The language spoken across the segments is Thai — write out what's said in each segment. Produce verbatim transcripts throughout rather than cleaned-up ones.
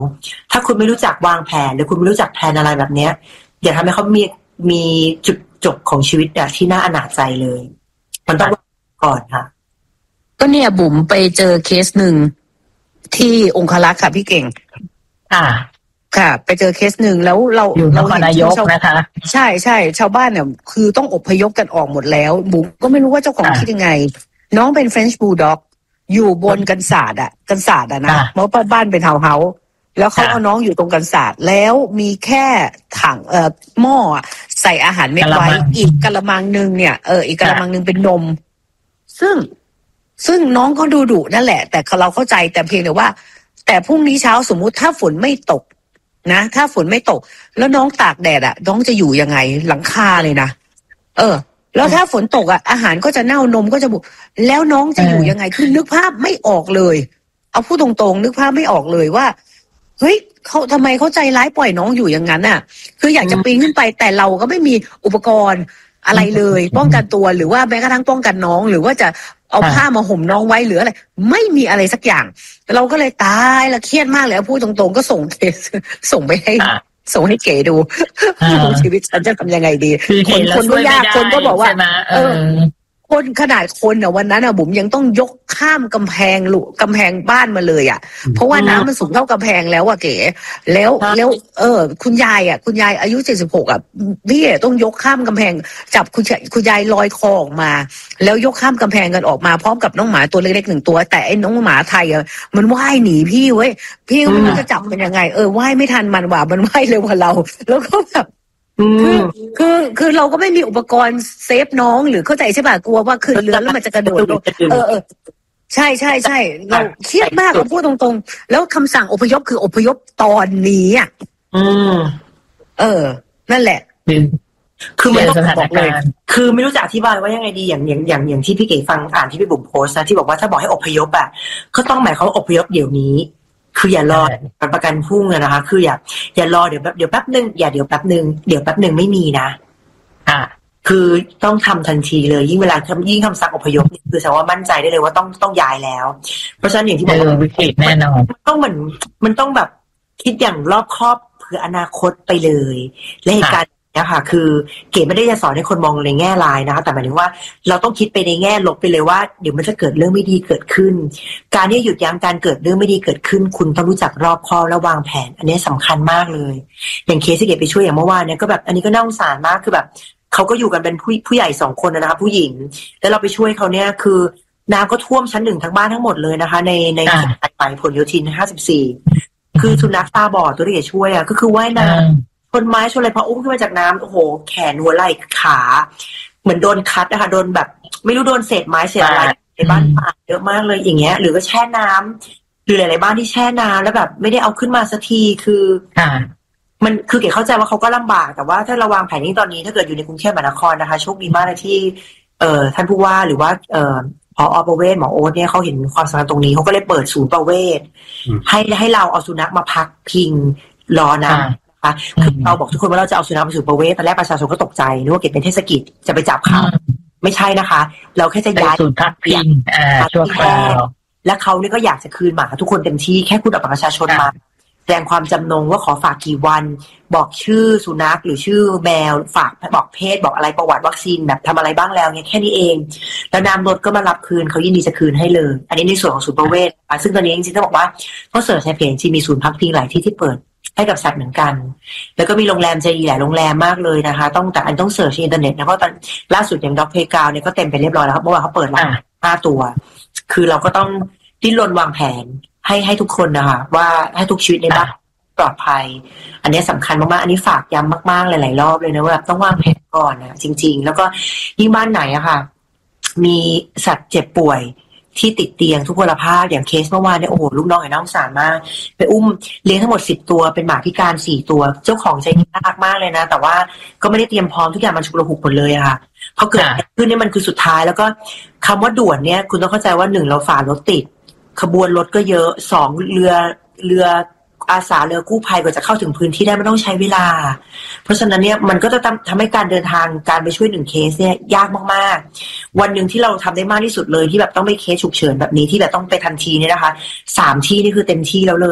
ถ้าคุณไม่รู้จักวางแผนหรือคุณไม่รู้จักแผนอะไรแบบเนี้ยอย่าทำให้เขามีมีจุดจบของชีวิตอะที่น่าอนาจใจเลยมันต้องก่อนค่ะก็เนี่ยบุ๋มไปเจอเคสหนึ่งที่องครักษ์ค่ะพี่เก่งค่ะค่ะไปเจอเคสหนึ่งแล้วเราเราเห็นนายกนะคะใช่ใช่ชาวบ้านเนี่ยคือต้องอพยพกันออกหมดแล้วบุ๋มก็ไม่รู้ว่าเจ้าของคิดยังไงน้องเป็น French Bulldog อยู่บนกันศาสตร์อ่ะกันศาสตร์อ่ะนะเพราะบ้านเป็นทาวน์เฮาส์แล้วเขาเอาน้องอยู่ตรงกันศาสตร์แล้วมีแค่ถังเอ่อหม้อใส่อาหารเม็ดไว้อีกกะละมังนึงเนี่ยเอออีกกะละมังนึงเป็นนมซึ่งซึ่งน้องก็ดูดุนั่นแหละแต่เราเข้าใจแต่เพียงแต่ว่าแต่พรุ่งนี้เช้าสมมุติถ้าฝนไม่ตกนะถ้าฝนไม่ตกแล้วน้องตากแดดอ่ะน้องจะอยู่ยังไงหลังคาเลยนะเออแล้วถ้าฝนตกอ่ะอาหารก็จะเน่านมก็จะบุแล้วน้องจะอยู่ยังไงคือนึกภาพไม่ออกเลยเอาพูดตรงๆนึกภาพไม่ออกเลยว่าเฮ้ยเขาทำไมเขาใจร้ายปล่อยน้องอยู่อย่างนั้นน่ะคืออยากจะปีนขึ้นไปแต่เราก็ไม่มีอุปกรณ์อะไรเลยป้องกันตัวหรือว่าแม้กระทั่งป้องกันน้องหรือว่าจะเอาผ้ามาห่มน้องไว้หรืออะไรไม่มีอะไรสักอย่างเราก็เลยตายละเครียดมากเลยพูดตรงๆก็ส่งเคสส่งไปให้ส่งให้เก๋ดูชีวิตฉันจะทำยังไงดีคนคนก็ยากคนก็บอกว่าเออคนขนาดคนอ่ะวันนั้นอ่ะบุ๋มยังต้องยกข้ามกำแพงลุกำแพงบ้านมาเลยอ่ะเพราะว่าน้ำมันสูงเท่ากำแพงแล้วอ่ะเก๋แล้วแล้วเออคุณยายอ่ะคุณยายอายุเจ็ดสิบหกอ่ะพี่ต้องยกข้ามกำแพงจับคุณคุณยายลอยคอออกมาแล้วยกข้ามกำแพงกันออกมาพร้อมกับน้องหมาตัวเล็กๆหนึ่งตัวแต่ไอ้น้องหมาไทยอ่ะมันว่ายหนีพี่เว้ยพี่ก็ไม่รู้จะจับมันยังไงเออว่ายไม่ทันมันว่ะมันว่ายเร็วกว่าเราแล้วก็แบบคือคือคือเราก็ไม่มีอุปกรณ์เซฟน้องหรือเข้าใจใช่ป่ะกลัวว่าขึ้นเรือแล้วมันจะกระโดดลงเออเออใช่ใช่ใช่เราเครียดมากเราพูดตรงๆแล้วคำสั่งอพยพคืออพยพตอนนี้อ่ะอืมเออนั่นแหละคือมันต้องบอกเลยคือไม่รู้จะอธิบายว่ายังไงดีอย่างอย่างอย่างอย่างที่พี่เก๋ฟังอ่านที่พี่บุ๋มโพสต์นะที่บอกว่าถ้าบอกให้อพยพอ่ะก็ต้องหมายความว่าอพยพเดี๋ยวนี้คืออย่ารอประกันพรุ่งนะคะคืออย่าอย่ารอเดี๋ยวแบบเดี๋ยวแป๊บนึงอย่าเดี๋ยวแป๊บนึงเดี๋ยวแป๊บนึงไม่มีนะอ่าคือต้องทำทันทีเลยยิ่งเวลายิ่งคำสั่งอพยพคือแสดงว่ามั่นใจได้เลยว่าต้องต้องย้ายแล้วเพราะฉะนั้นอย่างที่บอกว่าวิกฤตแน่นอนต้องเหมือนมันต้องแบบคิดอย่างรอบคอบเผื่ออนาคตไปเลยและเหตุการณ์นี้ค่ะคือเก๋ไม่ได้จะสอนให้คนมองในแง่ร้ายนะคะแต่หมายถึงว่าเราต้องคิดไปในแง่ลบไปเลยว่าเดี๋ยวมันจะเกิดเรื่องไม่ดีเกิดขึ้นการที่หยุดยั้งการเกิดเรื่องไม่ดีเกิดขึ้นคุณต้องรู้จักรอบคอบและวางแผนอันนี้สำคัญมากเลยอย่างเคสที่เก๋ไปช่วยอย่างเมื่อวานเนี่ยก็แบบอันนี้ก็น่าสงสารมากคือแบบเขาก็อยู่กันเป็นผู้ผู้ใหญ่สองคนนะคะผู้หญิงแล้วเราไปช่วยเขาเนี่ยคือน้ำก็ท่วมชั้นหนึ่งทั้งบ้านทั้งหมดเลยนะคะในในสายไฟผลโยธินห้าสิบสี่คือสุนัขตาบอดตัวที่เก๋ช่วยอ่ะก็คือว่ายน้ำชนไม้ชนอะไรพออุ้มขึ้นมาจากน้ำโอ้โหแขนหัวไหล่ขาเหมือนโดนคัดนะคะโดนแบบไม่รู้โดนเศษไม้เศษอะไรในบ้านป่าเยอะมากเลยอย่างเงี้ยหรือก็แช่น้ำหรือหลายๆบ้านที่แช่น้ำแล้วแบบไม่ได้เอาขึ้นมาสักทีคือมันคือเก๋เข้าใจว่าเขาก็ลำบากแต่ว่าถ้าระวังแผนนี้ตอนนี้ถ้าเกิดอยู่ในกรุงเทพมหานครนะคะโชคดีมากเลยที่เอ่อท่านผู้ว่าหรือว่าเอ่อพอประเวศหมอโอ๊ตเนี่ยเขาเห็นความสำคัญตรงนี้เขาก็เลยเปิดศูนย์ประเวศให้ให้เราเอาสุนัขมาพักพิงรอนะนะคะคือเราบอกทุกคนว่าเราจะเอาสุนัขไปสู่ประเวศตอนแรกประชาชนก็ตกใจนึกว่าเก็บเป็นเทศกิจจะไปจับเขาไม่ใช่นะคะเราแค่จะย้ายศูนย์พักพิงอ่าชั่วคราวและเขาเนี่ยก็อยากจะคืนหมาทุกคนเต็มที่แค่คุณเอาประชาชนมาแสดงความจำนงว่าขอฝากกี่วันบอกชื่อสุนัขหรือชื่อแมวฝากบอกเพศบอกอะไรประวัติวัคซีนแบบทำอะไรบ้างแล้วเนี่ยแค่นี้เองแล้วนามรถก็มารับคืนเขายินดีจะคืนให้เลยอันนี้ในส่วนของศูนย์ประเวศซึ่งตอนนี้จริงๆต้องบอกว่าก็เสิร์ชในเพจที่มีศูนย์พักพิงหลายที่ที่เปิดให้กับสัตว์เหมือนกันแล้วก็มีโรงแรมใจดีหลายโรงแรมมากเลยนะคะต้องแต่อันต้องเสิร์ชในอินเทอร์เน็ตนะเพราะตอนล่าสุดอย่างด็อกเพย์กาวเนี่ยก็เต็มไปเรียบร้อยแล้วครับเมื่อวานเขาเปิดแล้วห้าตัวคือเราก็ต้องดิ้นรนวางแผนให้ให้ทุกคนนะคะว่าให้ทุกชีวิตในบ้านปลอดภัยอันนี้สำคัญมากๆอันนี้ฝากย้ำมากๆหลายๆรอบเลยนะว่าต้องวางแผนก่อนนะจริงๆแล้วก็ยิ่งบ้านไหนอะค่ะมีสัตว์เจ็บป่วยที่ติดเตียงทุกพลภาพอย่างเคสเมื่อวานเนี่ยโอ้โหลูกน้องเห็นน้องสารมากไปอุ้มเลี้ยงทั้งหมดสิบตัวเป็นหมาพิการสี่ตัวเจ้าของใจดีมากมากเลยนะแต่ว่าก็ไม่ได้เตรียมพร้อมทุกอย่างมันฉุกละหุกหมดเลยอะค่ะเพราะเกิดขึ้นเนี่ยมันคือสุดท้ายแล้วก็คำว่าด่วนเนี่ยคุณต้องเข้าใจว่าหนึ่งเราฝ่ารถติดขบวนรถก็เยอะสองเรือเรืออาสาเรือกู้ภัยกว่าจะเข้าถึงพื้นที่ได้มันต้องใช้เวลาเพราะฉะนั้นเนี่ยมันก็จะทำให้การเดินทางการไปช่วยหนึ่งเคสเนี่ยยากมากๆวันหนึ่งที่เราทำได้มากที่สุดเลยที่แบบต้องไปเคสฉุกเฉินแบบนี้ที่แบบต้องไปทันทีเนี่ยนะคะสามที่นี่คือเต็มที่แล้วเลยอ่ะ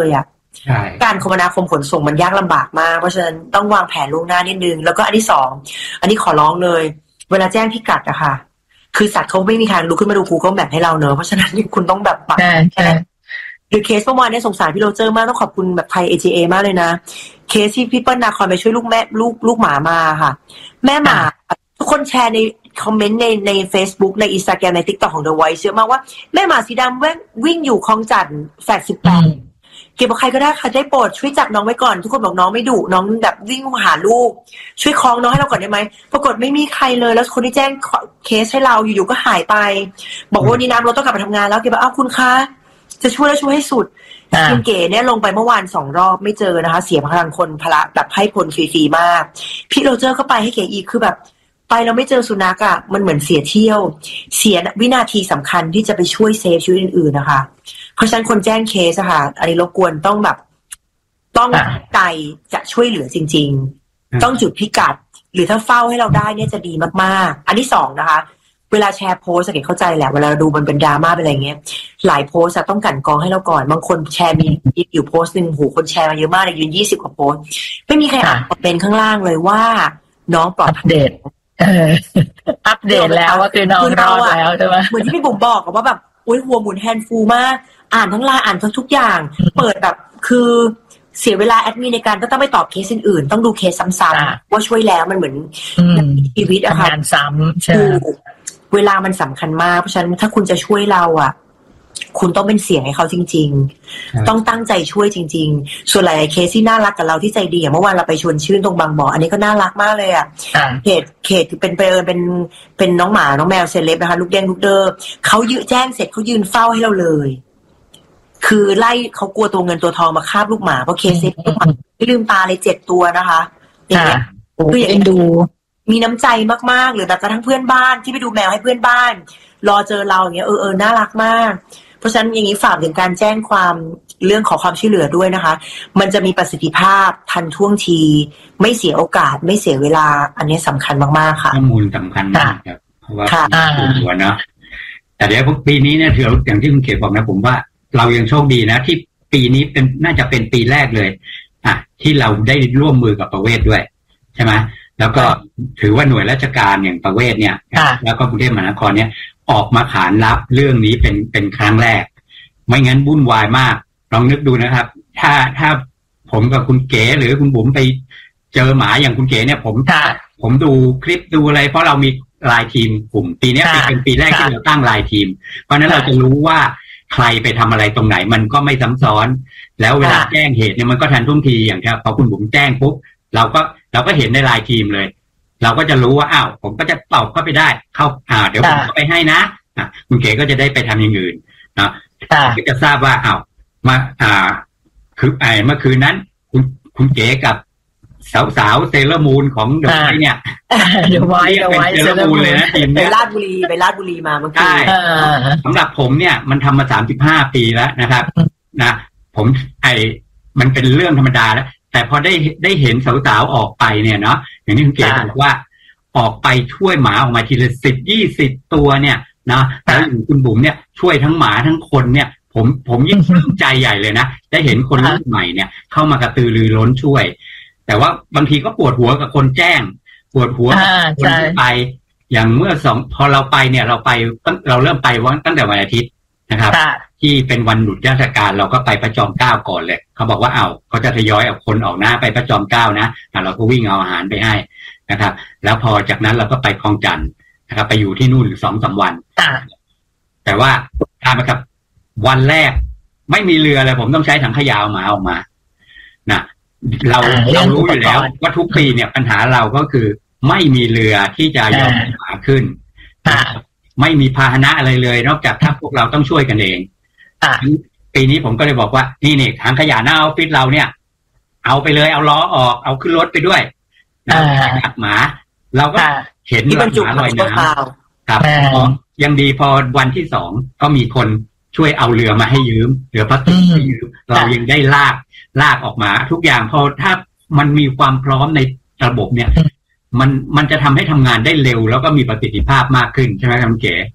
การคมนาคมขนส่งมันยากลำบากมากเพราะฉะนั้นต้องวางแผนล่วงหน้านิดนึงแล้วก็อันที่สองอันนี้ขอร้องเลยเวลาแจ้งพิกัดอะค่ะคือสัตว์เขาไม่มีทางรู้ขึ้นมาดู Google Map ให้เราเนอะเพราะฉะนั้นคุณต้องแบบปักหรือเคสเมื่อวานเนี่ยสงสารพี่โรเจอร์มากต้องขอบคุณแบบไทย เอ จี เอ มากเลยนะเคสที่พี่เปิ้ลนาคอนไปช่วยลูกแม่ลูกลูกหมามาค่ะแม่หมาทุกคนแชร์ในคอมเมนต์ในใน Facebook ใน Instagram ใน TikTok ของ The Voice เยอะมากว่าแม่หมาสีดำวิ่งอยู่คลองจันทน์แฟลตสิบแปดเก็บบอกใครก็ได้ค่ะได้โปรดช่วยจับน้องไว้ก่อนทุกคนบอกน้องไม่ดุน้องแบบวิ่งหาลูกช่วยคล้องน้องให้เราก่อนได้ไหมปรากฏไม่มีใครเลยแล้วคนที่แจ้งเคสให้เราอยู่ๆก็หายไปบอกว่านี่น้ำรถต้องกลับไปทำงานแล้วเก็บบอกอ้าวคุณคะจะช่วยแล้วช่วยให้สุดทีมเก๋เนี่ยลงไปเมื่อวานสองรอบไม่เจอนะคะเสียพลังคนพละแบบให้พลฟรีๆมากพี่โรเจอร์ก็ไปให้เก๋อีกคือแบบไปเราไม่เจอสุนัขอ่ะมันเหมือนเสียเที่ยวเสียวินาทีสำคัญที่จะไปช่วยเซฟชีวิตอื่นๆนะคะเพราะฉะนั้นคนแจ้งเคสอะค่ะอันนี้รบกวนต้องแบบต้องใจจะช่วยเหลือจริงๆต้องจุดพิกัดหรือถ้าเฝ้าให้เราได้เนี่ยจะดีมากๆอันที่สองนะคะเวลาแชร์โพสต์เก๋เข้าใจแหละเวลาเราดูมันเป็นดราม่าเป็นอะไรเงี้ยหลายโพสต์ต้องกั่นกรองให้เราก่อนบางคนแชร์มีอยู่โพสต์นึงโหคนแชร์มาเยอะมากเลยยืนยี่สิบกว่าโพสต์ไม่มีใครอ่านเป็นข้างล่างเลยว่าน้องปลอดภัยเอออัปเดตแล้วว่าคือน้องรอดแล้วใช่ไหมเหมือนที่พี่บุ๋มบอกว่าแบบโอ้ยหัวหมุนแฮนด์ฟูลมากอ่านทั้งไลน์อ่านทั้งทุกอย่างเปิดแบบคือเสียเวลาแอดมินในการก็ต้องไปตอบเคสอื่นๆต้องดูเคสซ้ำๆว่าช่วยแล้วมันเหมือนชีวิตอะค่ะงานซ้ำใช่เวลามันสำคัญมากเพราะฉะนั้นถ้าคุณจะช่วยเราอะคุณต้องเป็นเสียงให้เขาจริงๆต้องตั้งใจช่วยจริงๆส่วนหลายเคสที่น่ารักกับเราที่ใจดีอย่างเมื่อวานเราไปชวนชื่นตรงบางบ่ออันนี้ก็น่ารักมากเลยอ่ะเขตเขตเป็นเป็นเป็นเป็นน้องหมาน้องแมวเซเลบนะคะลูกแดงลูกเดิมเขายืนแจ้งเสร็จเขายืนเฝ้าให้เราเลยคือไล่เขากลัวตัวเงินตัวทองมาคาบลูกหมาเพราะเคสเซ็ตลูกหมาไม่ลืมตาเลยเจ็ดตัวนะคะอย่างเงี้ยคืออย่างดูมีน้ำใจมากๆหรือแบบกระทั่งเพื่อนบ้านที่ไปดูแมวให้เพื่อนบ้านรอเจอเราอย่างเงี้ยเออเออน่ารักมากเพราะฉะนั้นอย่างนี้ฝากถึงการแจ้งความเรื่องขอความช่วยเหลือด้วยนะคะมันจะมีประสิทธิภาพทันท่วงทีไม่เสียโอกาสไม่เสียเวลาอันนี้สำคัญมากๆค่ะข้อมูลสำคัญมากครับเพราะว่าปวดหัวเนาะแต่เดี๋ยวปีนี้เนี่ยถืออย่างที่คุณเขตบอกนะผมว่าเรายังโชคดีนะที่ปีนี้เป็นน่าจะเป็นปีแรกเลยอ่ะที่เราได้ร่วมมือกับประเวศด้วยใช่ไหมแล้วก็ถือว่าหน่วยราชการอย่างประเวศเนี่ยแล้วก็กรุงเทพมหานครเนี่ยออกมาขานรับเรื่องนี้เป็นเป็นครั้งแรกไม่งั้นวุ่นวายมากลองนึกดูนะครับถ้าถ้าผมกับคุณเก๋หรือคุณบุ๋มไปเจอหมาอย่างคุณเก๋เนี่ยผมผมดูคลิปดูอะไรเพราะเรามีไลน์ทีมกลุ่มปีนี้เป็นปีแรกที่เราตั้งไลน์ทีมเพราะนั้นเราจะรู้ว่าใครไปทำอะไรตรงไหนมันก็ไม่ซ้ำซ้อนแล้วเวลาแจ้งเหตุเนี่ยมันก็ทันท่วงทีอย่างที่พอคุณบุ๋มแจ้งปุ๊บเราก็เราก็เห็นในไลน์ทีมเลยเราก็จะรู้ว่าอ้าวผมก็จะตอบเข้าไปได้เข้าอ่าเดี๋ยวผมก็ไปให้นะอ่ะคุณเก๋ก็จะได้ไปทำอย่างอื่นนะก็จะทราบว่าอ้าวมาอ่าคือไอ้เมื่อคืนนั้นคุณคุณเก๋กับสาวสาวเซเลอร์มูนของเดอะไวท์เนี่ยเดอะไวท์เดอะไวท์เซเลอร์มูนเลยนะทีมไปลาดบุรีไปลาดบุรีมาเมื่อกี้สำหรับผมเนี่ยมันทำมาสามสิบห้าปีแล้วนะครับนะผมไอ้มันเป็นเรื่องธรรมดาแล้วแต่พอได้ได้เห็นสาวๆออกไปเนี่ยเนาะอย่างที่คุณเก๋บอกว่าออกไปช่วยหมาออกมาทีละสิบยี่สิบตัวเนี่ยนะแล้วอย่างคุณบุ๋มเนี่ยช่วยทั้งหมาทั้งคนเนี่ยผมผมยิ่งปลื้มใจใหญ่เลยนะได้เห็นคนรุ่นใหม่เนี่ยเข้ามากระตือรือร้นช่วยแต่ว่าบางทีก็ปวดหัวกับคนแจ้งปวดหัวกับคนที่ไปอย่างเมื่อสองพอเราไปเนี่ยเราไปเราเริ่มไปวันตั้งแต่วันอาทิตย์นะครับที่เป็นวันหยุดราชการเราก็ไปพระจอมเกล้าก่อนเลยเขาบอกว่าเอาเขาจะทยอยเอาคนออกหน้าไปพระจอมเกล้านะเราก็วิ่งเอาอาหารไปให้นะครับแล้วพอจากนั้นเราก็ไปคลองจันทน์นะครับไปอยู่ที่นู่นสองสามวันแต่ว่าตามมาครับวันแรกไม่มีเรือเลยผมต้องใช้ถังขยะเอาหมาออกมานะเราเรารู้อยู่แล้วว่าทุกปีเนี่ยปัญหาเราก็คือไม่มีเรือที่จะยอมหาขึ้นไม่มีพาหนะอะไรเลยนอกจากถ้าพวกเราต้องช่วยกันเองปีนี้ผมก็เลยบอกว่านี่นี่ถังขยะหน้าออฟฟิศเราเนี่ยเอาไปเลยเอาล้อออกเอาขึ้นรถไปด้วยนะหมาเราก็เห็นว่าหมาลอยน้ำครับยังดีพอวันที่สองก็มีคนช่วยเอาเรือมาให้ยืมเรือพลาสติกให้ยืมเรายังได้ลากลากออกมาทุกอย่างพอถ้ามันมีความพร้อมในระบบเนี่ยมันมันจะทำให้ทำงานได้เร็วแล้วก็มีประสิทธิภาพมากขึ้นใช่ไหมครับเก๋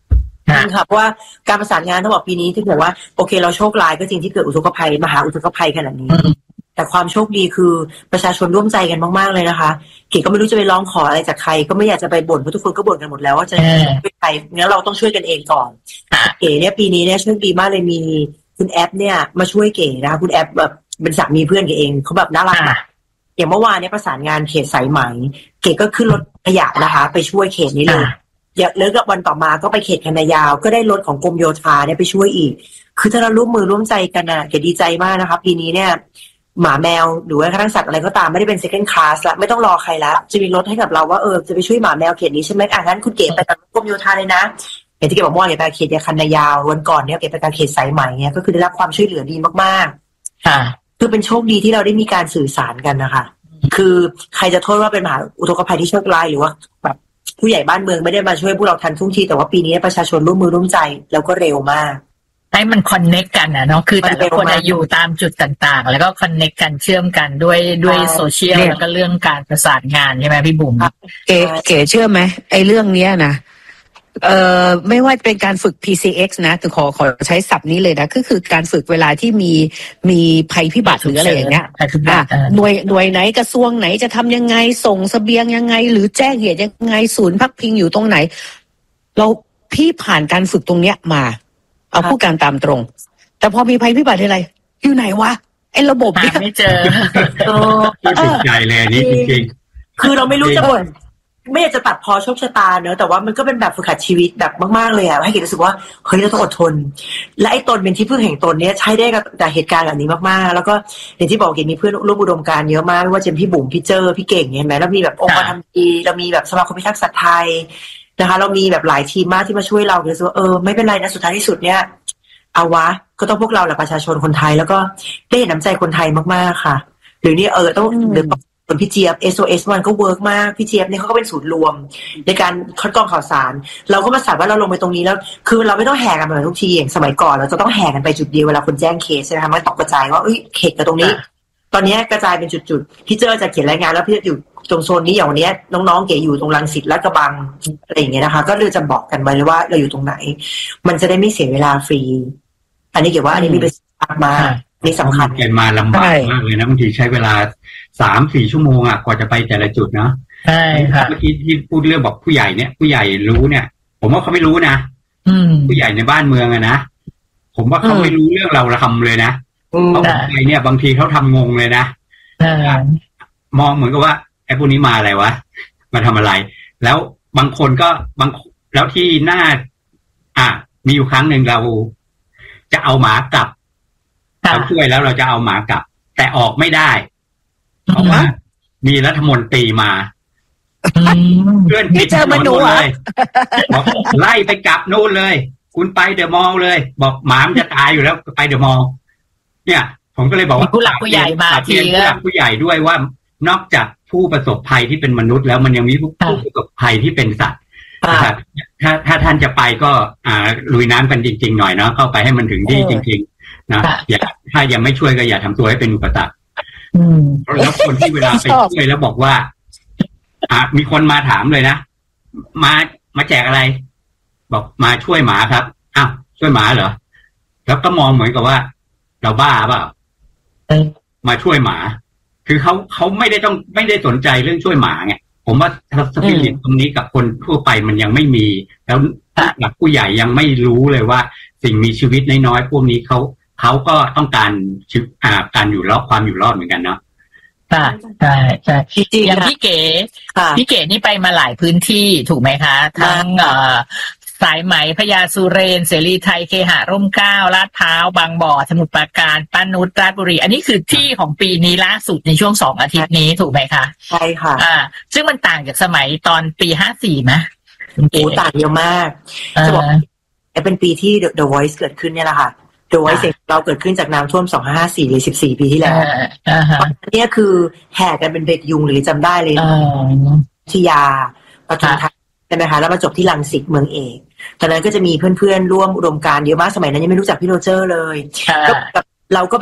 จริงค่ะเพราะว่าการประสานงานต้องบอกปีนี้ที่บอกว่าโอเคเราโชคร้ายก็จริงที่เกิดอุทกภัยมหาอุทกภัยขนาดนี้แต่ความโชคดีคือประชาชนร่วมใจกันมากๆเลยนะคะเก๋ก็ไม่รู้จะไปร้องขออะไรจากใครก็ไม่อยากจะไปบ่นเพราะทุกคนก็บ่นกันหมดแล้วว่าจะช่วยใครงั้นเราต้องช่วยกันเองก่อนเก๋เนี่ยปีนี้เนี่ยโชคดีมากเลยมีคุณแอปเนี่ยมาช่วยเก๋นะคะคุณแอปแบบเป็นสามีเพื่อนเก๋เองเขาแบบน่ารักมากอย่างเมื่อวานเนี่ยประสานงานเขตสายไหมเก๋ก็ขึ้นรถขยะนะคะไปช่วยเขตนี้เลยอย่าเลิกกับวันต่อมาก็ไปเขตคณะยาวก็ได้รถของกรมโยธาเนี่ยไปช่วยอีกคือถ้าเราร่วมมือร่วมใจกันนะเก๋ดีใจมากนะคะปีนี้เนี่ยหมาแมวหรือว่ากระทั่งสัตว์อะไรก็ตามไม่ได้เป็น second class ละไม่ต้องรอใครละจะมีรถให้กับเราว่าเออจะไปช่วยหมาแมวเขตนี้ใช่ไหมอ่ะงั้นคุณเก๋ไปกับกรมโยธาเลยนะอย่างที่เก๋บอกว่าเก๋ไปเขตยาคันนายาววันก่อนเนี่ยเก๋ไปกับเขตสายไหมเนี่ยก็คือได้รับความช่วยเหลือดีมากๆค่ะคือเป็นโชคดีที่เราได้มีการสื่อสารกันนะคะคือใครจะโทษว่าเป็นมหาอุทกภัยที่โชคร้ายหรือว่าแบบผู้ใหญ่บ้านเมืองไม่ได้มาช่วยพวกเราทันท่วงทีแต่ว่าปีนี้ประชาชนร่วมมือร่วมใจแล้วก็เร็วมากให้มันคอนเน็กกันนะเนาะคือแต่ละคนอยู่ตามจุดต่างๆแล้วก็คอนเน็กกันเชื่อมกันด้วยด้วยโซเชียลแล้วก็เรื่องการประสานงานใช่ไหมพี่บุ๋มเก๋เก๋เชื่อไหมไอ้เรื่องเนี้ยนะเอ่อไม่ว่าเป็นการฝึก พี ซี เอ็กซ์ นะคือขอขอใช้ศัพท์นี้เลยนะก็คือการฝึกเวลาที่มีมีภัยพิบัติหรืออะไรอย่างเงี้ยหน่วยหน่วยไหนกระทรวงไหนจะทำยังไงส่งเสบียงยังไงหรือแจ้งเหตุยังไงศูนย์พักพิงอยู่ตรงไหนเราพี่ผ่านการฝึกตรงเนี้ยมาเอาพูดการตามตรงแต่พอมีภัยพิบัติอะไรอยู่ไหนวะไอ้ระบบเนี่ยไม่เจอไม่ติดใจเลยนี่จริงๆคือเราไม่รู้จะบ่นไม่อยากจะตัดพอโชคชะตาเนอะแต่ว่ามันก็เป็นแบบฝึกหัดชีวิตแบบมากๆเลยอะให้เก๋รู้สึกว่าเฮ้ยเราต้องอดทนและไอ้ตนเป็นที่พึ่งแห่งตนเนี้ยใช้ได้กับแต่เหตุการณ์แบบนี้มากๆแล้วก็อย่างที่บอกเก๋มีเพื่อนร่วมอุดมการณ์เยอะมากไม่ว่าจะเป็นพี่บุ๋มพี่เจอพี่เก่งเห็นไหมแล้วมีแบบองค์กรทำดีเรามีแบบสมาคมพิทักษ์สัตว์ไทยนะคะเรามีแบบหลายทีมมากที่มาช่วยเราเก๋รู้สึกว่าเออไม่เป็นไรนะสุดท้ายที่สุดเนี้ยเอาวะก็ต้องพวกเราแหละประชาชนคนไทยแล้วก็ได้เห็นน้ำใจคนไทยมากๆค่ะหรือนี่เออต้องหรือคนพี่เจี๊ยบ เอส โอ เอส มันก็เวิร์กมากพี่เจี๊ยบเนี่ยเขาก็เป็นศูนย์รวมในการคัดกรองข่าวสารเราก็มาสาว่าเราลงไปตรงนี้แล้วคือเราไม่ต้องแห่กันเหมือนทุกทีอย่างสมัยก่อนเราจะต้องแห่กันไปจุดเดียวเวลาคนแจ้งเคสใช่ไหมคะมันตกกระจายว่าเอ้ยเขตกับตรงนี้ตอนนี้กระจายเป็นจุดๆพี่เจอจะเขียนรายงานแล้วพี่จะอยู่ตรงโซนนี้อย่างวันนี้น้องๆเก๋อยู่ตรงรังสิตและกระบังอะไรอย่างเงี้ยนะคะก็เลยจะบอกกันไว้เลยว่าเราอยู่ตรงไหนมันจะได้ไม่เสียเวลาฟรีอันนี้เก๋ว่าอันนี้มีประสิทธิภาพมากนี่สำคัญเกิดมาลำบากมากเลยนะบางทีใช้เวลาสามสี่ชั่วโมงอ่ะกว่าจะไปแต่ละจุดเนาะใช่ครับเมื่อกี้ที่พูดเรื่องบอกผู้ใหญ่เนี่ยผู้ใหญ่รู้เนี่ยผมว่าเขาไม่รู้นะผู้ใหญ่ในบ้านเมืองอะนะผมว่าเขาไม่รู้เรื่องเราทำเลยนะเพราะผู้ใหญ่เนี่ยบางทีเขาทำงงเลยนะมองเหมือนกับว่าไอ้พวกนี้มาอะไรวะมาทำอะไรแล้วบางคนก็บางแล้วที่หน้าอ่ะมีอยู่ครั้งหนึ่งเราจะเอาหมากลับเราช่วยแล้วเราจะเอาหมากลับแต่ออกไม่ได้เพราะว่ามีรัฐมนตรีมาเพื่อนปิดถนนหมดเลยบอกไล่ไปกลับนู่นเลยคุณไปเดอะมอลล์เลยบอกหมามันจะตายอยู่แล้วไปเดอะมอลล์เนี่ยผมก็เลยบอกว่าผู้หลักผู้ใหญ่มาทีผู้หลักผู้ใหญ่ด้วยว่านอกจากผู้ประสบภัยที่เป็นมนุษย์แล้วมันยังมีผู้ประสบภัยที่เป็นสัตว์นะครับถ้าถ้าท่านจะไปก็อ่าลุยน้ำกันจริงๆหน่อยเนาะเข้าไปให้มันถึงที่จริงๆนะอย่าถ้ายังไม่ช่วยก็อย่าทำตัวให้เป็นอุปสรรคแล้วคนที่เวลาไปช่วยแล้วบอกว่าอ่ามีคนมาถามเลยนะมามาแจกอะไรบอกมาช่วยหมาครับอ้าวช่วยหมาเหรอแล้วก็มองเหมือนกับว่าเราบ้าเปล่ามาช่วยหมาคือเขาเขาไม่ได้ต้องไม่ได้สนใจเรื่องช่วยหมาไงผมว่าสปิริตตรงนี้กับคนทั่วไปมันยังไม่มีแล้วหลักผู้ใหญ่ยังไม่รู้เลยว่าสิ่งมีชีวิตน้อยๆพวกนี้เขาเขาก็ต้องการชีวิตอ่าการอยู่รอดความอยู่รอดเหมือนกันเนาะใช่ใช่ใช่อย่างพี่เก๋พี่เก๋นี่ไปมาหลายพื้นที่ถูกไหมคะทั้งเอ่อสายไหมพญาสุเรนเสรีไทยเคหะร่มเกล้าลาดพร้าวบางบ่อสมุทรปราการป้านุชราชบุรีอันนี้คือที่ของปีนี้ล่าสุดในช่วงสองอาทิตย์นี้ถูกไหมคะใช่ค่ะอ่าซึ่งมันต่างจากสมัยตอนปีห้าสี่ไหมโอ้ต่างเยอะมากจะบอกเป็นปีที่ The Voice เกิดขึ้นเนี่ยแหละค่ะThe Voice เราเกิดขึ้นจากน้ำท่วมสองพันห้าร้อยห้าสิบสี่หรือสิบสี่ปีที่แล้วตอนนี้คือแห่กันเป็นเบ็ดยุงหรือจำได้เลยที่ยาปทุมธานีใช่ไหมคะแล้วมาจบที่รังสิตเมืองเอกตอนนั้นก็จะมีเพื่อนๆร่วมอุดมการณ์เยอะมากสมัยนั้นยังไม่รู้จักพี่โรเจอร์เลยก็แบบเราก็แบบ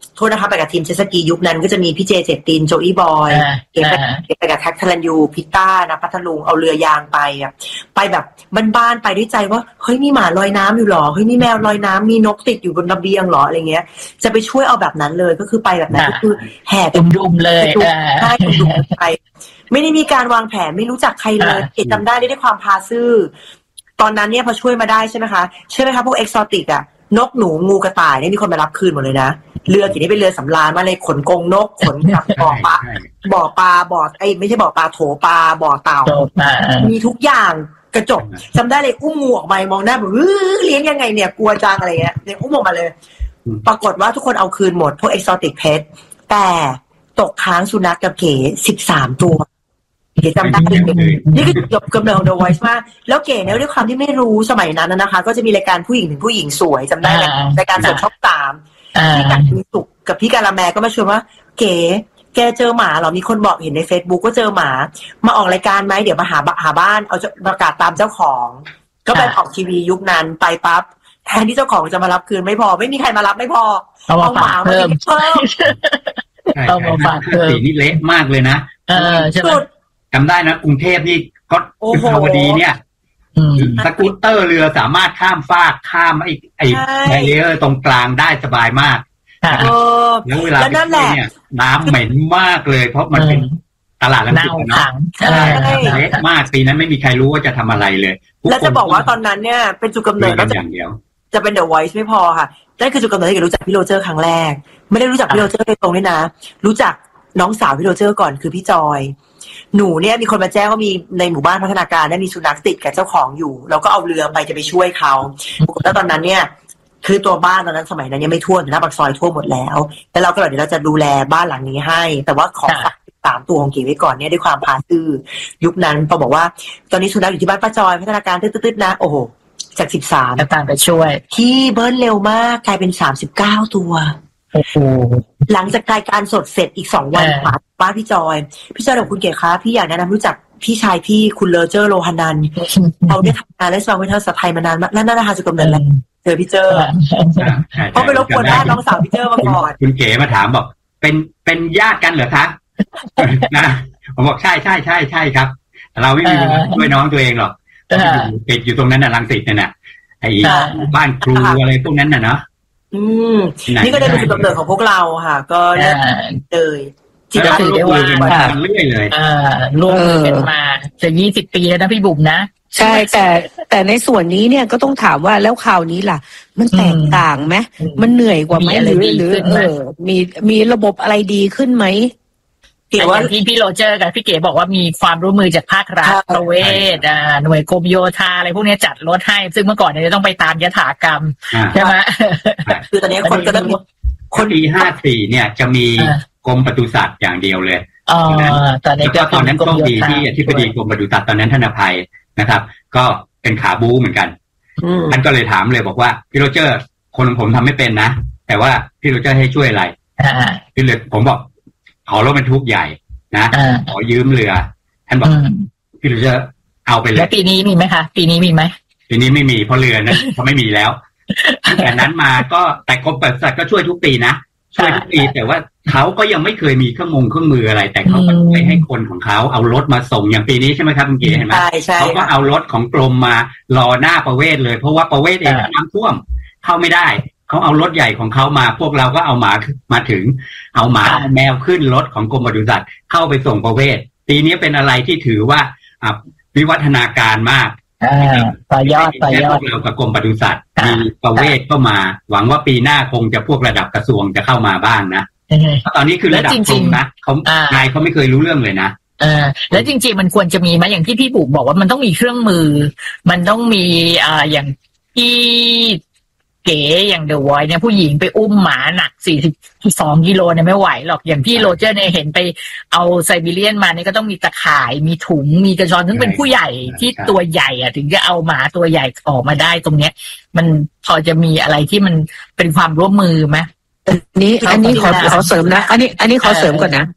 โทษนะคะไปกับทีมเจสกียุคนั้นก็จะมีพี่เจเจตินโจอี้บอยเก๋ไปเก๋ไปกับแท็กทรันยูพิต้านะพัทลุงเอาเรือยางไปแบบไปแบบบ้านๆไปด้วยใจว่าเฮ้ยมีหมาลอยน้ำอยู่หรอเฮ้ยมีแมวลอยน้ำมีนกติดอยู่บนระเบียงหรออะไรเงี้ยจะไปช่วยเอาแบบนั้นเลยก็คือไปแบบนั้นก็คือแห่ดุมๆเลยใช่ดุมๆไปไม่ได้มีการวางแผนไม่รู้จักใครเลยเก๋จำได้ได้ด้วยความพาซื่อตอนนั้นเนี่ยพอช่วยมาได้ใช่ไหมคะเชื่อไหมคะพวกเอ็กซอติกอะนกหนูงูกระต่ายเนี่ยมีคนมารับคืนหมดเลยนะเรือกี่นี้เป็นเรือสำราญมาเลยขนกงนกขนกับบ่อปลาบ่อปลาบ่อไอ้ไม่ใช่บ่อปลาโถปลาบ่อเต่ามีทุกอย่างกระจกจำได้เลยอุ้มงูออกมามองหน้าแบบเลี้ยงยังไงเนี่ยกลัวจังอะไรเงี้ยเนี่ยอุ้มออกมาเลยปรากฏว่าทุกคนเอาคืนหมดพวกเอ็กซอติกเพทแต่ตกค้างสุนัขกับเก๋สิบสามตัวเก๋จำได้นี่คือจบกำเนิดของ The Voice มากแล้วเก๋เนี่ยด้วยความที่ไม่รู้สมัยนั้นนะคะก็จะมีรายการผู้หญิงถึงผู้หญิงสวยจำได้ไหมรายการสดช่องสามพี่กัดมีสุกกับพี่การาแมก็มาชวนว่าเก๋แกเจอหมาเหรอมีคนบอกเห็นใน Facebook ว่าเจอหมามาออกรายการไหมเดี๋ยวมาหาหาบ้านเอาประกาศตามเจ้าของก็ไปออกทีวียุคนั้นไปปั๊บแทนที่เจ้าของจะมารับคืนไม่พอไม่มีใครมารับไม่พอเอาหมามาเพิ่มเอามาฝากเพิ่มสีนี่เละมากเลยนะเออใช่ไหมจำได้นะกรุงเทพนี่ก็วิภาวดีเนี่ยสกูตเตอร์เรือสามารถข้ามฟากข้ามไอ้ไอ้แบรียร์ตรงกลางได้สบายมากแล้วเวลาไปเนี่ยน้ำเหม็นมากเลยเพราะมันเป็นตลาดลังสิตเนาะเละมากปีนั้นไม่มีใครรู้ว่าจะทำอะไรเลยแล้วจะบอกว่าตอนนั้นเนี่ยเป็นจุดกำเนิดก็จะจะเป็น The Voice ไม่พอค่ะนั่นคือจุดกำเนิดที่รู้จักพี่โรเจอร์ครั้งแรกไม่ได้รู้จักพี่โรเจอร์โดยตรงด้วยนะรู้จักน้องสาวพี่โรเจอร์ก่อนคือพี่จอยหนูเนี่ยมีคนมาแจ้งว่ามีในหมู่บ้านพัฒนาการได้มีสุนัขติดกับเจ้าของอยู่เราก็เอาเรือไปจะไปช่วยเขาแล้วตอนนั้นเนี่ยคือตัวบ้านตอนนั้นสมัยนั้นยังไม่ท่วมหน้าปากซอยท่วมหมดแล้วแต่เราก็เลยเดี๋ยวเราจะดูแลบ้านหลังนี้ให้แต่ว่าขอฝากสามตัวของเก๋ไว้ก่อนเนี่ยด้วยความพาซื่อยุคนั้นพอบอกว่าตอนนี้สุนัขอยู่ที่บ้านป้าจอยพัฒนาการตืดๆนะโอ้โหจากสิบสามตามไปช่วยที่เบิ้ลเร็วมากกลายเป็นสามสิบเก้าตัวโอ้โหหลังจากรายการสดเสร็จอีกสองวันผ่านบ้านพี่จอยพี่จอยบอกคุณเก๋คะพี่อยากแนะนำรู้จักพี่ชายพี่คุณเลอเจอร์โลฮานันเขาได้ทำงานและสร้างวิทยาศาสตร์ไทยมานานมากนั่นน่าจะจุดกำเนิดแล้วเจอพี่เจอเพราะไปรบกวนบ้านน้องสาวพี่เจอมาก่อนคุณเก๋มาถามบอกเป็นเป็นญาติกันเหรอคะนะผมบอกใช่ใช่ใช่ใช่ครับเราไม่มีช่วยน้องตัวเองหรอกติดอยู่ตรงนั้นน่ะรังสิตเนี่ยน่ะไอ้บ้านครูอะไรพวกนั้นน่ะเนาะอืมนี่ก็ได้เป็นจุดกำเนิดของพวกเราค่ะก็เลยที่เราถือได้ว่าเรื่อยเลยอ่าร่วมกันมาจะยี่สิบปีแล้วนะพี่บุ๋มนะใช่แต่แต่ในส่วนนี้เนี่ยก็ต้องถามว่าแล้วข่าวนี้ล่ะมันแตกต่างไหมมันเหนื่อยกว่าไหมหรือหรือเออมีมีระบบอะไรดีขึ้นไหมเก๋ว่าพี่พี่โรเจอร์กับพี่เก๋บอกว่ามีความร่วมมือจากภาครัฐประเวศอ่าหน่วยกรมโยธาอะไรพวกนี้จัดรถให้ซึ่งเมื่อก่อนเนี่ยจะต้องไปตามยถากรรมใช่ไหมคือตอนนี้คนก็ต้องคนปีห้าสี่เนี่ยจะมีกรมปศุสัตว์อย่างเดียวเลยอ๋อตอนนี้ก็ตอนนั้นต้องดีที่อธิบดีกรมปศุสัตว์ตอนนั้นท่านอภัยนะครับก็เป็นขาบู๊เหมือนกันท่านก็เลยถามเลยบอกว่าพี่โรเจอร์คนของผมทำไม่เป็นนะแต่ว่าพี่โรเจอร์ให้ช่วยอะไรพี่เลยผมบอกขอรถบรรทุกใหญ่นะขอยืมเรือท่านบอกพี่โรเจอร์เอาไปเลยแล้วปีนี้มีไหมคะปีนี้มีไหมปีนี้ไม่มีเพราะเรือนั้นเขาไม่มีแล้วแต่นั้นมาก็แต่กรมปศุสัตว์ก็ช่วยทุกปีนะช่วยทุกปีแต่ว่าเขาก็ยังไม่เคยมีเครื่องมือเครื่องมืออะไรแต่เขาก็ไปให้คนของเขาเอารถมาส่งอย่างปีนี้ใช่ไหมครับคุณเก๋เห็นไหมเขาก็เอารถของกรมมารอหน้าประเวศเลยเพราะว่าประเวศเองน้ำท่วมเข้าไม่ได้เขาเอารถใหญ่ของเขามาพวกเราก็เอาหมามาถึงเอาหมาแมวขึ้นรถของกรมปศุสัตว์เข้าไปส่งประเวศปีนี้เป็นอะไรที่ถือว่าวิวัฒนาการมากต่อยอดต่อยอดเรากับกรมปศุสัตว์มีประเวศเข้ามาหวังว่าปีหน้าคงจะพวกระดับกระทรวงจะเข้ามาบ้างนะตอนนี้คือระดับกรมนะเขานายเขาไม่เคยรู้เรื่องเลยนะเออแล้วจริงๆมันควรจะมีไหมอย่างที่พี่บุ๋มบอกว่ามันต้องมีเครื่องมือมันต้องมีอ่าอย่างที่เก๋อย่างเดอะวอยเนี่ยผู้หญิงไปอุ้มหมาหนักสี่สิบสองกิโลเนี่ยไม่ไหวหรอกอย่างพี่โรเจอร์เนี่ยเห็นไปเอาไซบีเรียนมาเนี่ยก็ต้องมีตะข่ายมีถุงมีกระชอนถึงเป็นผู้ใหญ่ที่ตัวใหญ่อะถึงจะเอาหมาตัวใหญ่ออกมาได้ตรงเนี้ยมันพอจะมีอะไรที่มันเป็นความร่วมมือไหมอันนี้อันนี้ขอขอเสริมนะอันนี้อันนี้ขอเสริมก่อนนะ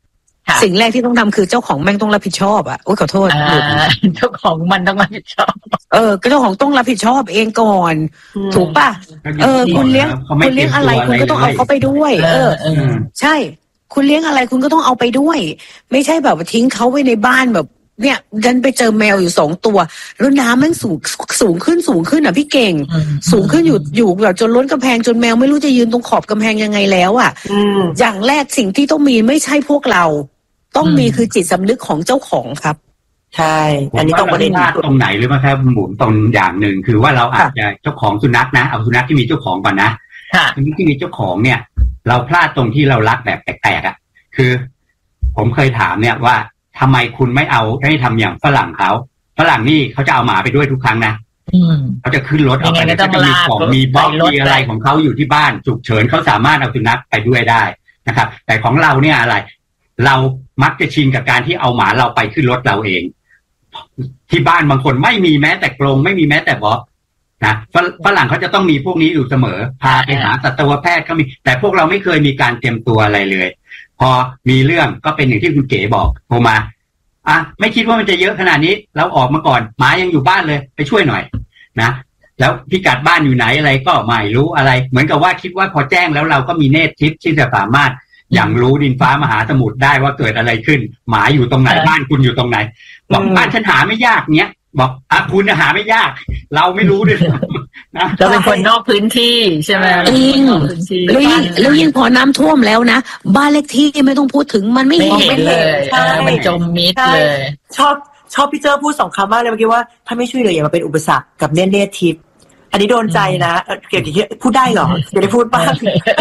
สิ่งแรกที่ต้องทำคือเจ้าของแม่งต้องรับผิดชอบอ่ะโอ้ขอโทษเจ้าของมันต้องรับผิดชอบเออเจ้าของต้องรับผิดชอบเองก่อนถูกป่ะเออคุณเลี้ยงคุณเลี้ยงอะไรคุณก็ต้องเอาเขาไปด้วยเออใช่คุณเลี้ยงอะไรคุณก็ต้องเอาไปด้วยไม่ใช่แบบทิ้งเขาไว้ในบ้านแบบเนี่ยดันไปเจอแมวอยู่สองตัวแล้วน้ำมันสูงสูงขึ้นสูงขึ้นอ่ะพี่เก่งสูงขึ้นอยู่อยู่แบบจนล้นกำแพงจนแมวไม่รู้จะยืนตรงขอบกำแพงยังไงแล้วอ่ะอย่างแรกสิ่งที่ต้องมีไม่ใช่พวกเราต้องมีคือจิตสำนึกของเจ้าของครับใช่อันนี้ต้องประเด็นตรงไหนหรือไม่ครับหมุนตรงอย่างหนึ่งคือว่าเราอาจจะเจ้าของสุนัขนะเอาสุนัขที่มีเจ้าของก่อนนะสุนัขที่มีเจ้าของเนี่ยเราพลาดตรงที่เรารักแบบแปลกๆอ่ะคือผมเคยถามเนี่ยว่าทำไมคุณไม่เอาให้ทำอย่างฝรั่งเขาฝรั่งนี่เขาจะเอาหมาไปด้วยทุกครั้งนะเขาจะขึ้นรถเอาไปเขาจะมีของมีบ็อกมีอะไรของเขาอยู่ที่บ้านฉุกเฉินเขาสามารถเอาสุนัขไปด้วยได้นะครับแต่ของเราเนี่ยอะไรเรามักจะชินกับการที่เอาหมาเราไปขึ้นรถเราเองที่บ้านบางคนไม่มีแม้แต่กรงไม่มีแม้แต่บ็อกนะฝรั่งเขาจะต้องมีพวกนี้อยู่เสมอพาไปหาสัตวแพทย์ก็มีแต่พวกเราไม่เคยมีการเตรียมตัวอะไรเลยพอมีเรื่องก็เป็นอย่างที่คุณเก๋บอกโทรมาอ่ะไม่คิดว่ามันจะเยอะขนาดนี้เราออกมาก่อนหมายังอยู่บ้านเลยไปช่วยหน่อยนะแล้วพิกัดบ้านอยู่ไหนอะไรก็ไม่รู้อะไรเหมือนกับว่าคิดว่าพอแจ้งแล้วเราก็มีเนตรทิพย์ที่จะสามารถอย่างรู้ดินฟ้ามหาสมุทรได้ว่าเกิดอะไรขึ้นหมาอยู่ตรงไหนบ้านคุณอยู่ตรงไหนบอกบ้านฉันหาไม่ยากเนี้ยบอกอ่ะคุณหาไม่ยากเราไม่รู้ด้วยนะเราเป็นคนนอกพื้นที่ใช่ไหมจริงแล้วยิ่งแล้วยิ่งพอน้ำท่วมแล้วนะบ้านเล็กที่ไม่ต้องพูดถึงมันไม่เห็นเลยมันจมมิดเลยชอบชอบพี่เจ้าพูดสองคำมากเลยเมื่อกี้ว่าถ้าไม่ช่วยเหลืออย่ามาเป็นอุปสรรคกับเนเนทิพย์อันนี้โดนใจนะเกี่ยวกับพูดได้เหรอจะได้พูดบ้าง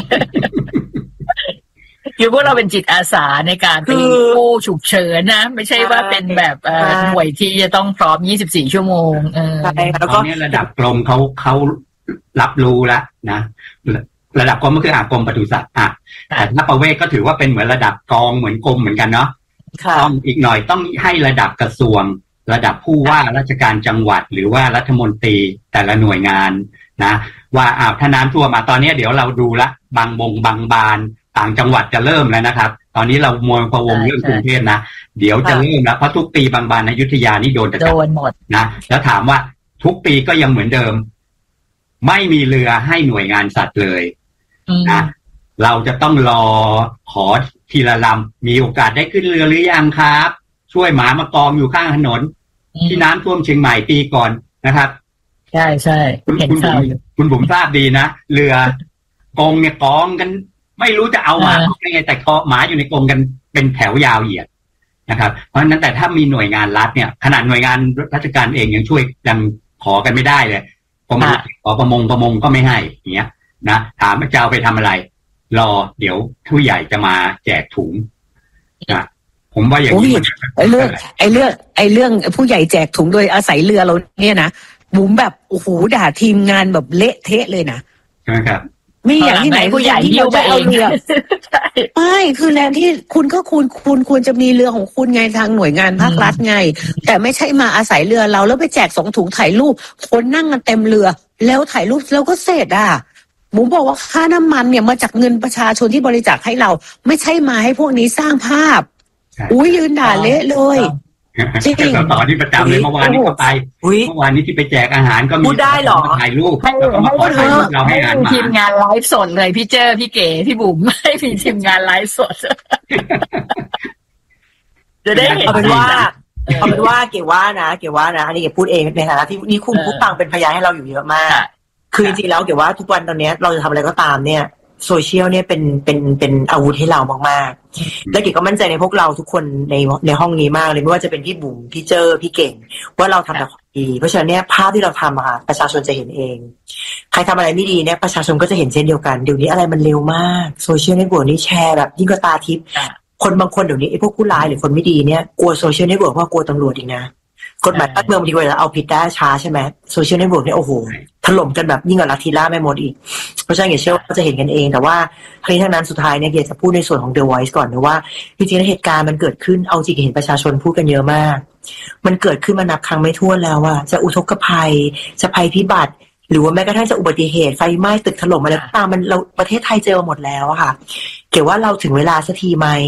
คือพวกเราเป็นจิตอาสาในการไปกู้ฉุกเฉินนะไม่ใช่ว่าเป็นแบบหน่วยที่จะต้องพร้อมยี่สิบสี่ชั่วโมงเออแล้วก็ระดับกรมเขาเขารับรู้แล้วนะระดับกรมก็คืออากรมปศุสัตว์อ่ะแต่ถ้าประเวศก็ถือว่าเป็นเหมือนระดับกองเหมือนกรมเหมือนกันเนาะต้องอีกหน่อยต้องให้ระดับกระทรวงระดับผู้ว่าราชการจังหวัดหรือว่ารัฐมนตรีแต่ละหน่วยงานนะว่าอ้าวถ้าน้ำท่วมมาตอนนี้เดี๋ยวเราดูละบางบงบางบานต่างจังหวัดจะเริ่มแล้วนะครับตอนนี้เรามวยพะวงเรื่องกรุงเทพนะเดี๋ยวจะเริ่มแล้วเพราะทุกปีบางบานอยุธยานี่โดนจะจับหมดนะแล้วถามว่าทุกปีก็ยังเหมือนเดิมไม่มีเรือให้หน่วยงานสัตว์เลยนะเราจะต้องรอขอทีละลำมีโอกาสได้ขึ้นเรือหรือยังครับช่วยหมามากองอยู่ข้างถนนที่น้ำท่วมเชียงใหม่ปีก่อนนะครับใช่ใช่เห็นข่าวอยู่คุณผมทราบดีนะเรือกองเนี่ยกองกันไม่รู้จะเอาหมาได้ไงแต่หมาอยู่ในกรงกันเป็นแถวยาวเหยียดนะครับเพราะฉะนั้นแต่ถ้ามีหน่วยงานรัฐเนี่ยขนาดหน่วยงานราชการเองยังช่วยยังขอกันไม่ได้เลยผมขอประมงประมงก็ไม่ให้อย่างเงี้ยนะถามว่าจะเอาไปทำอะไรรอเดี๋ยวผู้ใหญ่จะมาแจกถุงนะผมว่าอย่างนี้ไอ้เรื่องไอ้เรื่องไอ้เรื่องผู้ใหญ่แจกถุงโดยอาศัยเรือเราเนี่ยนะบุ๋มแบบโอ้โหด่าทีมงานแบบเละเทะเลยนะใช่ไหมครับไม่อย่างที่ไหนผู้ใหญ่ที่เราจะเอาเรือไม่คือแทนที่คุณก็คุณคุณควรจะมีเรือของคุณไงทางหน่วยงานภาครัฐไงแต่ไม่ใช่มาอาศัยเรือเราแล้วไปแจกสองถุงถ่ายรูปคนนั่งกันเต็มเรือแล้วถ่ายรูปแล้วก็เสร็จอ่ะหมูบอกว่าค่าน้ำมันเนี่ยมาจากเงินประชาชนที่บริจาคให้เราไม่ใช่มาให้พวกนี้สร้างภาพอุ้ยยืนด่าเละเลยจริงต่อที่ประจำเลยเมื่อวานนี้ก็ไปเมื่อวานนี้ที่ไปแจกอาหารก็มีพูดได้หรอถ่ายรูปให้ให้เราให้ทีมงานไลฟ์สดเลยพี่เจอพี่เก๋พี่บุ๋มให้มีทีมงานไลฟ์สดจะได้เห็นเอาเป็นว่าเอาเป็นว่าเก๋ว่านะเก๋ว่านะอันนี้เก๋พูดเองในฐานะที่นี่คุณผู้ฟังเป็นพยานให้เราอยู่เยอะมากคือจริงๆแล้วเก๋ว่าทุกวันตอนนี้เราจะทำอะไรก็ตามเนี่ยโซเชียลเนี่ยเป็นเป็นเป็นอาวุธให้เรามากๆและเก๋ก็มั่นใจในพวกเราทุกคนในในห้องนี้มากเลยไม่ว่าจะเป็นพี่บุ๋มพี่เจอพี่เก่งว่าเราทำแต่ความดีเพราะฉะนั้นเนี่ยภาพที่เราทำอะค่ะประชาชนจะเห็นเองใครทำอะไรไม่ดีเนี่ยประชาชนก็จะเห็นเช่นเดียวกันเดี๋ยวนี้อะไรมันเร็วมากโซเชียลเน็ตเวิร์กนี่แชร์แบบยิ่งกว่าตาทิพย์คนบางคนเดี๋ยวนี้ไอ้พวกผู้ร้ายหรือคนไม่ดีเนี่ยกลัวโซเชียลเน็ตเวิร์กเพราะกลัวตำรวจอีกนะกฎหมายบ้านเมืองบางทีเวลาเอาผิดได้ช้าใช่ไหมโซเชียลเน็ตเวิร์กเนี่ยโอ้โหถล่มกันแบบยิ่งกว่าลัทธิล่าแม่มดอีกเพราะฉะนั้นเชื่อว่าจะเห็นกันเองแต่ว่าทั้งนี้ทั้งนั้นสุดท้ายเนี่ยเกียรติจะพูดในส่วนของ The Voice ก่อนนะว่าจริงๆแล้วเหตุการณ์มันเกิดขึ้นเอาจริงเห็นประชาชนพูดกันเยอะมากมันเกิดขึ้นมานับครั้งไม่ถ้วนแล้วว่าจะอุทกภัยจะภัยพิบัติหรือว่าแม้กระทั่งจะอุบัติเหตุไฟไหม้ตึกถล่มอะไรก็ตามมันเราประเทศไทยเจอหมดแล้วอะค่ะเกี่ยวว่าเราถึงเวลาสักทีไหม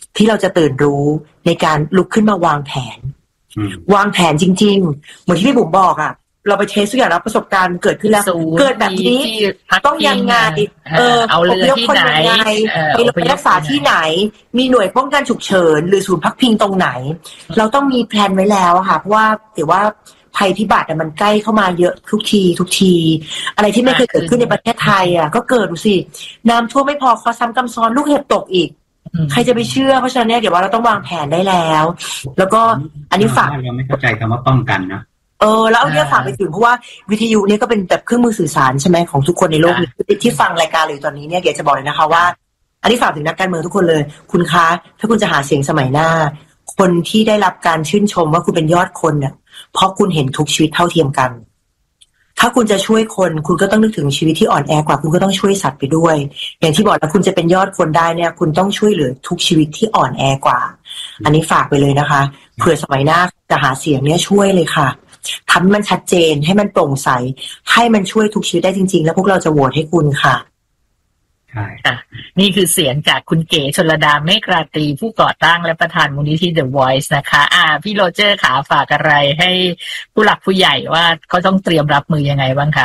ที่เราจะตื่นรู้ในการลุกขึ้นมาวางแผนวางแผนจริงๆเหมือนที่พี่บุ๋มบอกอ่ะเราไปเทสทุกอย่างแล้วประสบการณ์เกิดขึ้นแล้วเกิดแบบนี้ต้องยังไงเออเอาเรือที่ไหนไปรักษาที่ไหนมีหน่วยป้องกันฉุกเฉินหรือศูนย์พักพิงตรงไหนเราต้องมีแพลนไว้แล้วค่ะเพราะว่าถือว่าภัยพิบัติมันใกล้เข้ามาเยอะทุกทีทุกทีอะไรที่ไม่เคยเกิดขึ้นในประเทศไทยอ่ะก็เกิดดูสิน้ำท่วมไม่พอข้อซ้ำกำซ้อนลูกเห็บตกอีกใครจะไปเชื่อเพราะฉะนั้นเนี่ยเดี๋ยวว่าเราต้องวางแผนได้แล้วแล้วก็อันนี้ฝากเราไม่เข้าใจคำว่าป้องกันนะเออแล้วเอาเนี่ยฝากไปถึงเพราะว่าวิทยุเนี่ยก็เป็นแบบเครื่องมือสื่อสารใช่ไหมของทุกคนในโลกนี้ที่ฟังรายการเลยตอนนี้เนี่ยเดี๋ยวจะบอกเลยนะคะว่าอันนี้ฝากถึงนักการเมืองทุกคนเลยคุณคะถ้าคุณจะหาเสียงสมัยหน้าคนที่ได้รับการชื่นชมว่าคุณเป็นยอดคนเนี่ยเพราะคุณเห็นทุกชีวิตเท่าเทียมกันถ้าคุณจะช่วยคนคุณก็ต้องนึกถึงชีวิตที่อ่อนแอกว่าคุณก็ต้องช่วยสัตว์ไปด้วยอย่างที่บอกแล้วคุณจะเป็นยอดคนได้เนี่ยคุณต้องช่วยเหลือทุกชีวิตที่อ่อนแอกว่าอันนี้ฝากไปเลยนะคะเผื่อสมัยหน้าจะหาเสียงเนี่ยช่วยเลยค่ะทำให้มันชัดเจนให้มันโปร่งใสให้มันช่วยทุกชีวิตได้จริงๆแล้วพวกเราจะโหวตให้คุณค่ะใช่ค่ะนี่คือเสียงจากคุณเก๋ชลดาเมฆราตรีผู้ก่อตั้งและประธานมูลนิธิ The Voice นะคะอ่าพี่โรเจอร์ขาฝากอะไรให้ผู้หลักผู้ใหญ่ว่าเขาต้องเตรียมรับมือยังไงบ้างคะ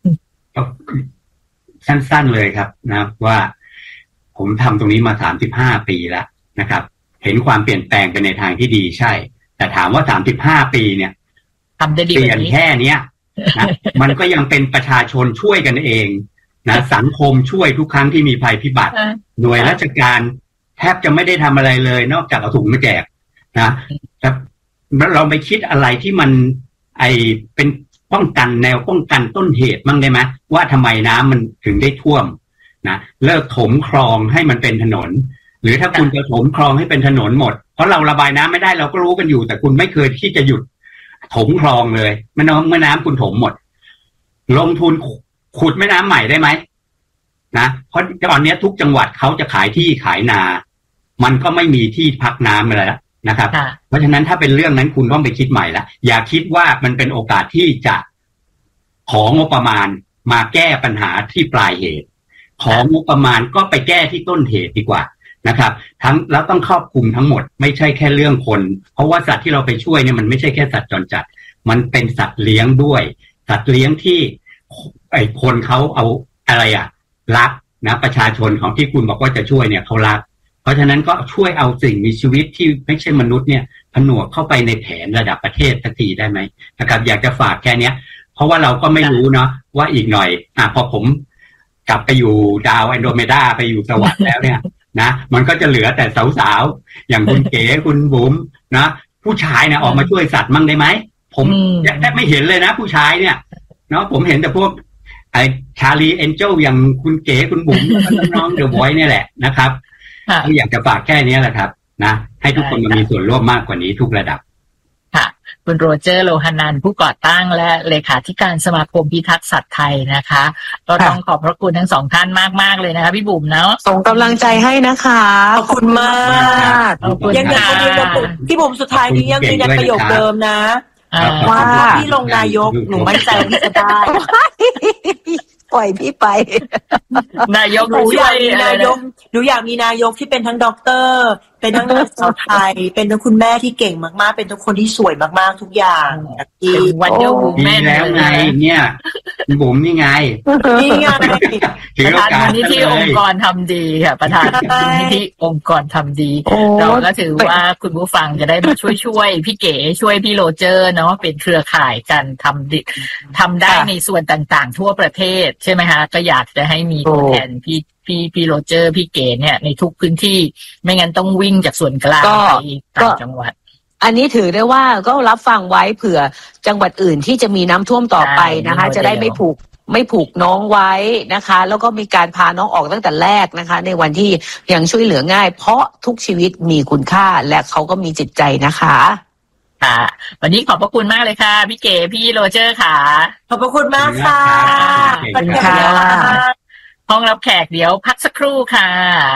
สั้นๆเลยครับนะว่าผมทำตรงนี้มาสามสิบห้าปีแล้วนะครับเห็นความเปลี่ยนแปลงไปในทางที่ดีใช่แต่ถามว่าสามสิบห้าปีเนี่ยทำได้ดีเปลี่ยนแค่เนี้ยนะมันก็ยังเป็นประชาชนช่วยกันเองนะสังคมช่วยทุกครั้งที่มีภัยพิบัติหน่วยราชการแทบจะไม่ได้ทำอะไรเลยนอกจากเอาถุงมาแจกนะเราไปคิดอะไรที่มันไอเป็นป้องกันแนวป้องกันต้นเหตุมั่งได้ไหมว่าทำไมน้ำมันถึงได้ท่วมนะเลิกถมคลองให้มันเป็นถนนหรือถ้าคุณจะถมคลองให้เป็นถนนหมดเพราะเราระบายน้ำไม่ได้เราก็รู้กันอยู่แต่คุณไม่เคยที่จะหยุดถมคลองเลยแม่น้ำแม่น้ำคุณถมหมดลงทุนขุดแม่น้ำใหม่ได้ไหมนะเพราะตอนนี้ทุกจังหวัดเขาจะขายที่ขายนามันก็ไม่มีที่พักน้ำอะไรแล้วนะครับเพราะฉะนั้นถ้าเป็นเรื่องนั้นคุณต้องไปคิดใหม่ละอย่าคิดว่ามันเป็นโอกาสที่จะของงบประมาณมาแก้ปัญหาที่ปลายเหตุของงบประมาณก็ไปแก้ที่ต้นเหตุดีกว่านะครับทั้งแล้วต้องครอบคลุมทั้งหมดไม่ใช่แค่เรื่องคนเพราะว่าสัตว์ที่เราไปช่วยเนี่ยมันไม่ใช่แค่สัตว์จรจัดมันเป็นสัตว์เลี้ยงด้วยสัตว์เลี้ยงที่ไอ้คนเขาเอาอะไรอ่ะรักนะประชาชนของที่คุณบอกว่าจะช่วยเนี่ยเขารักเพราะฉะนั้นก็ช่วยเอาสิ่งมีชีวิตที่ไม่ใช่มนุษย์เนี่ยผนวกเข้าไปในแผนระดับประเทศสักทีได้ไหมนะครับอยากจะฝากแค่เนี้ยเพราะว่าเราก็ไม่รู้เนาะว่าอีกหน่อยอ่ะพอผมกลับไปอยู่ดาวแอนโดเมดาไปอยู่สวรรค์แล้วเนี่ยนะมันก็จะเหลือแต่สาวๆอย่างคุณเก๋คุณบุ๋มนะผู้ชายเนี่ยออกมาช่วยสัตว์มั่งได้ไหมผมแทบไม่เห็นเลยนะผู้ชายเนี่ยเนาะผมเห็นแต่พวกไอ้ชาลีเอ็นเจลอย่างคุณเก๋คุณบุ๋มน้องๆเดอะบอยเนี่ยแหละนะครับอยากจะฝากแค่นี้แหละครับนะให้ทุกคนมีส่วนร่วมมากกว่านี้ทุกระดับค่ะคุณโรเจอร์โลหานันผู้ก่อตั้งและเลขาธิการสมาคมพิทักษ์สัตว์ไทยนะคะก็ต้องขอบพระคุณทั้งสองท่านมากๆเลยนะคะพี่บุ๋มเนาะส่งกำลังใจให้นะคะขอบคุณมากยังไงพี่บุ๋มสุดท้ายนี้ยังยืนยันประโยคเดิมนะว่าพี่ลงนายกหนูมั่นใจว่าพี่จะได้ปล่อยพี่ไปนายกหนูอยากมีนายกหนูอยากมีนายกที่เป็นทั้งด็อกเตอร์เป็นทั้งนางสาวไทยเป็นทั้งคุณแม่ที่เก่งมากๆเป็นทุกคนที่สวยมากๆทุกอย่างที่วันเดียวบุ๋มแม่แล้วไงเนี่ยบุ๋มนี่ไงนี่ไงประธานมูลนิธิองค์กรทำดีค่ะประธานมูลนิธิองค์กรทำดีเราก็ถือว่าคุณผู้ฟังจะได้มาช่วยช่วยพี่เก๋ช่วยพี่โรเจอร์เนาะเป็นเครือข่ายกันทำดิทำได้ในส่วนต่างๆทั่วประเทศใช่ไหมคะก็อยากจะให้มีตัวแทนพี่พี่พี่โรเจอร์พี่เก๋เนี่ยในทุกพื้นที่ไม่งั้นต้องวิ่งจากส่วนกลางไปต่างจังหวัดอันนี้ถือได้ว่าก็รับฟังไว้เผื่อจังหวัดอื่นที่จะมีน้ำท่วมต่อไปนะคะจะได้ไม่ผูกไม่ผูกน้องไว้นะคะแล้วก็มีการพาน้องออกตั้งแต่แรกนะคะในวันที่ยังช่วยเหลือง่ายเพราะทุกชีวิตมีคุณค่าและเขาก็มีจิตใจนะคะค่ะวันนี้ขอบพระคุณมากเลยค่ะพี่เก๋พี่โรเจอร์ค่ะขอบพระคุณมากค่ะขอบคุณค่ะห้องรับแขกเดี๋ยวพักสักครู่ค่ะ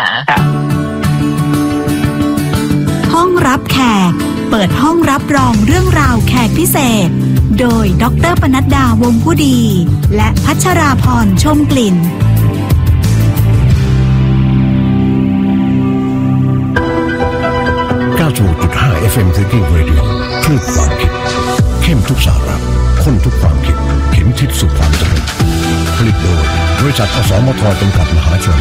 ห้องรับแขกเปิดห้องรับรองเรื่องราวแขกพิเศษโดยดร.ปนัดดาวงผู้ดีและพัชราพรชมกลิ่นสิบหกจุดห้า เอฟ เอ็ม Thinking Radio คลื่นความคิดเข้มทุกสาระข้นทุกความคิดเข็มทิศสู่ความสำเร็จผลิตโดยบริษัทอสมทจำกัดมหาชน